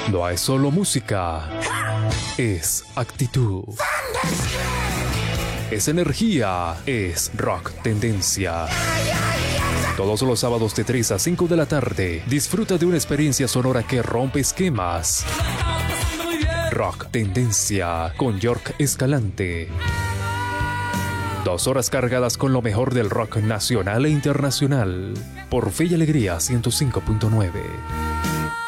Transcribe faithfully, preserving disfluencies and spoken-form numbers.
No es solo música, es actitud. Es energía, es rock tendencia. Todos los sábados de tres a cinco de la tarde, disfruta de una experiencia sonora que rompe esquemas. Rock Tendencia con York Escalante. Dos horas cargadas con lo mejor del rock nacional e internacional. Por Fe y Alegría ciento cinco punto nueve.